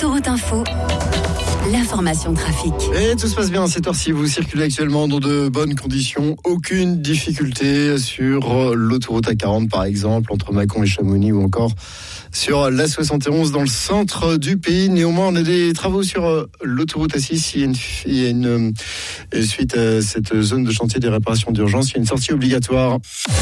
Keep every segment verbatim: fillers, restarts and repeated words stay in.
Autoroute Info, l'information trafic. Et tout se passe bien à cette heure-ci. Vous circulez actuellement dans de bonnes conditions. Aucune difficulté sur l'autoroute A quarante, par exemple, entre Mâcon et Chamonix, ou encore sur l'A soixante et onze dans le centre du pays. Néanmoins, on a des travaux sur l'autoroute A six. Il y a une, il y a une, une suite à cette zone de chantier des réparations d'urgence. Il y a une sortie obligatoire.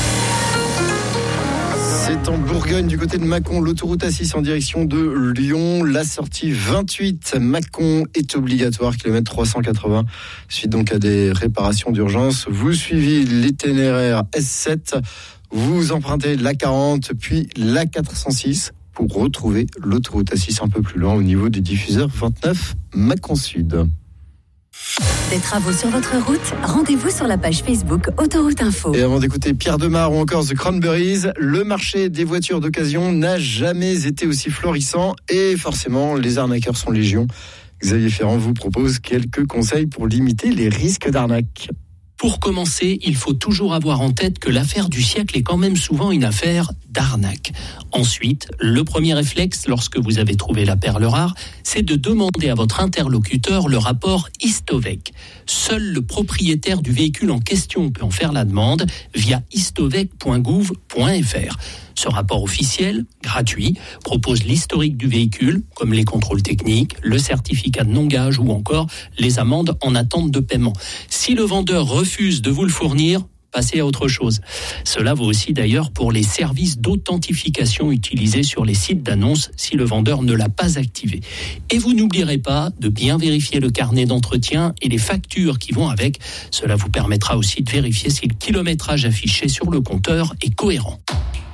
C'est en Bourgogne, du côté de Mâcon, l'autoroute A six en direction de Lyon. La sortie vingt-huit Mâcon est obligatoire, kilomètre trois cent quatre-vingts. Suite donc à des réparations d'urgence. Vous suivez l'itinéraire S sept, vous empruntez l'A quarante, puis l'A quatre cent six pour retrouver l'autoroute A six un peu plus loin au niveau du diffuseur vingt-neuf Mâcon Sud. Des travaux sur votre route, rendez-vous sur la page Facebook Autoroute Info. Et avant d'écouter Pierre Demar ou encore The Cranberries, le marché des voitures d'occasion n'a jamais été aussi florissant et forcément les arnaqueurs sont légion. Xavier Ferrand vous propose quelques conseils pour limiter les risques d'arnaque. Pour commencer, il faut toujours avoir en tête que l'affaire du siècle est quand même souvent une affaire d'arnaque. Ensuite, le premier réflexe, lorsque vous avez trouvé la perle rare, c'est de demander à votre interlocuteur le rapport Istovec. Seul le propriétaire du véhicule en question peut en faire la demande via istovec point gouv point f r. Ce rapport officiel, gratuit, propose l'historique du véhicule, comme les contrôles techniques, le certificat de non-gage ou encore les amendes en attente de paiement. Si le vendeur refuse de vous le fournir, passez à autre chose. Cela vaut aussi d'ailleurs pour les services d'authentification utilisés sur les sites d'annonces si le vendeur ne l'a pas activé. Et vous n'oublierez pas de bien vérifier le carnet d'entretien et les factures qui vont avec. Cela vous permettra aussi de vérifier si le kilométrage affiché sur le compteur est cohérent.